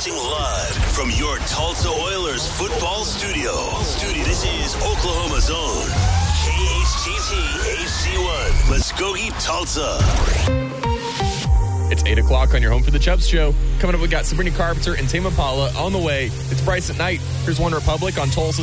Broadcasting live from your Tulsa Oilers football studio. This is Oklahoma's own KHTT HD1, Muskogee, Tulsa. It's 8 o'clock on your Home for the Chubbs show. Coming up, we got Sabrina Carpenter and Tame Impala on the way. It's Bryce at Night. Here's One Republic on Tulsa.